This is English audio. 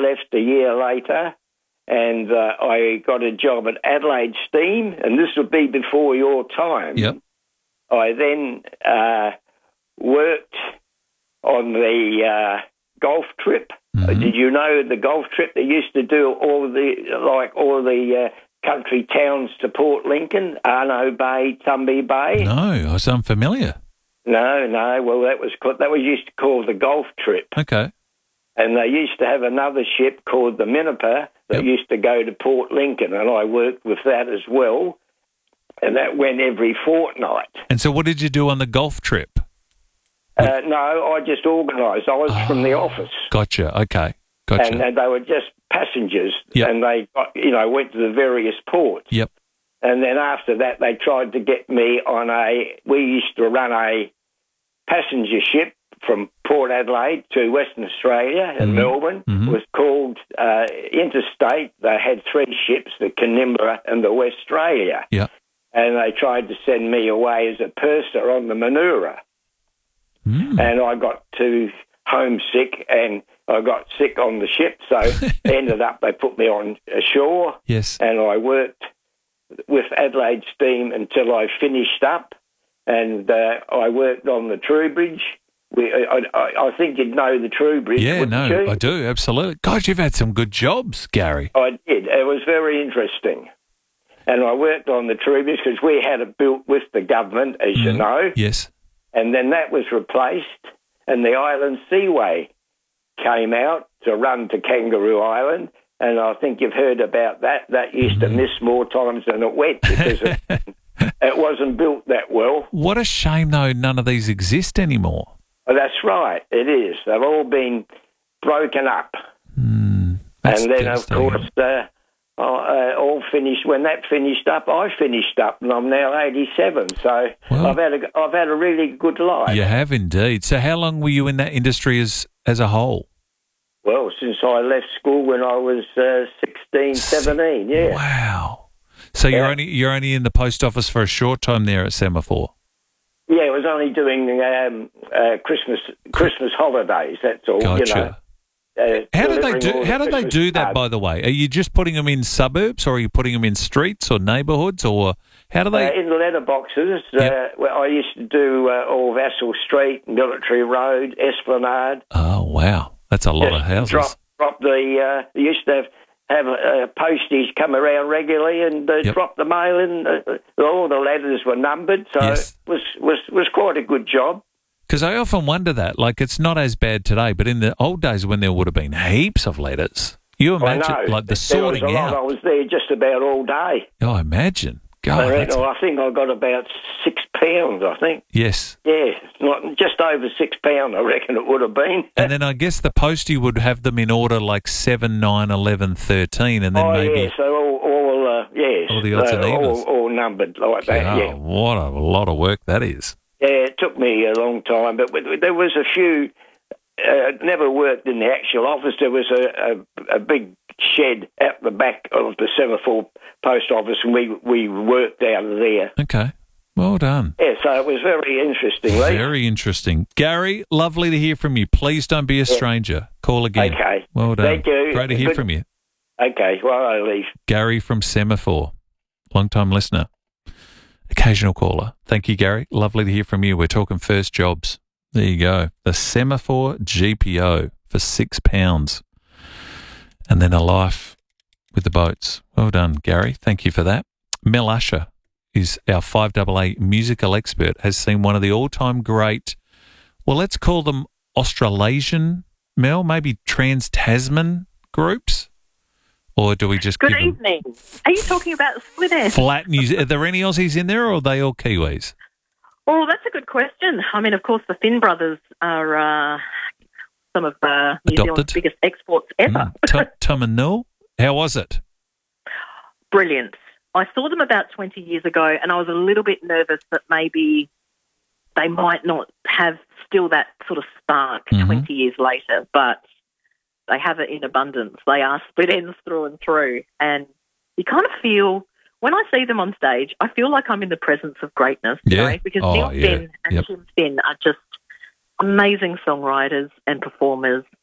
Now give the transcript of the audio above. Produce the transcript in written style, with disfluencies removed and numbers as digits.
left a year later, and I got a job at Adelaide Steam, and this would be before your time. Yep. I then worked on the golf trip. Mm-hmm. Did you know the golf trip? They used to do all the country towns to Port Lincoln, Arno Bay, Tumby Bay. No, I was unfamiliar. No. Well, that was used to call the golf trip. Okay. And they used to have another ship called the Minniper that used to go to Port Lincoln, and I worked with that as well. And that went every fortnight. And so what did you do on the golf trip? No, I just organised. I was from the office. Gotcha. Okay. Gotcha. And they were just passengers, Yep. and they went to the various ports. Yep. And then after that, they tried to get me on we used to run a passenger ship from Port Adelaide to Western Australia and Melbourne. It was called Interstate. They had 3 ships, the Canimbra and the Westralia. Yeah. And they tried to send me away as a purser on the Manura. And I got too homesick, and I got sick on the ship, so ended up they put me on ashore. Yes. And I worked with Adelaide Steam until I finished up, and I worked on the Trowbridge. I think you'd know the Trowbridge, wouldn't you? I do, absolutely. God, you've had some good jobs, Gary. I did. It was very interesting. And I worked on the Trowbridge because we had it built with the government, as you know. Yes. And then that was replaced, and the Island Seaway came out to run to Kangaroo Island, and I think you've heard about that. That used to miss more times than it went because it wasn't built that well. What a shame, though, none of these exist anymore. Oh, that's right, it is. They've all been broken up. That's and then, of devastating. course, all finished. When that finished up, I finished up, and I'm now 87. So Well, I've had a really good life. You have indeed. So how long were you in that industry as a whole? Well, since I left school when I was 16, 17, yeah. Wow. So you're only in the post office for a short time there at Semaphore? Yeah, I was only doing Christmas holidays, that's all, Gotcha. How did they do that, by the way? Are you just putting them in suburbs, or are you putting them in streets or neighbourhoods, or how do they? In the letterboxes. Where I used to do all Vassal Street, Military Road, Esplanade. Oh, wow. That's a lot of houses. Drop the. They used to have posties come around regularly and drop the mail in. All the letters were numbered, so it was quite a good job. Because I often wonder that, like, it's not as bad today, but in the old days when there would have been heaps of letters, you imagine, like, the sorting there was a lot. out. I was there just about all day. Oh, I imagine. God, I think I got about £6, I think. Yes. Yeah, just over £6, I reckon it would have been. And then I guess the postie would have them in order like 7, 9, 11, 13, and then maybe... yeah, so all the odds and evens. all numbered like that, Oh, what a lot of work that is. Yeah, it took me a long time, but there was a few... never worked in the actual office. There was a big shed at the back of the Semaphore post office, and we worked out of there. Okay. Well done. Yeah, so it was very interesting, Lee. Very interesting. Gary, lovely to hear from you. Please don't be a stranger. Call again. Okay. Well done. Thank you. Great to hear from you. Okay, well, I leave. Gary from Semaphore, long-time listener, occasional caller. Thank you, Gary. Lovely to hear from you. We're talking first jobs. There you go. The Semaphore GPO for £6. And then a life with the boats. Well done, Gary. Thank you for that. Mel Usher is our 5AA musical expert, has seen one of the all-time great, well, let's call them Australasian, Mel, maybe Trans-Tasman groups? Or do we just Good evening. Are you talking about Split Enz? Flat News? Are there any Aussies in there, or are they all Kiwis? Oh, that's a good question. I mean, of course, the Finn brothers are some of New Zealand's biggest exports ever. Tom and Nell, how was it? Brilliant. I saw them about 20 years ago, and I was a little bit nervous that maybe they might not have still that sort of spark 20 years later, but they have it in abundance. They are Split Enz through and through, and you kind of feel... When I see them on stage, I feel like I'm in the presence of greatness, you know, because Neil Finn and Tim Finn are just amazing songwriters and performers,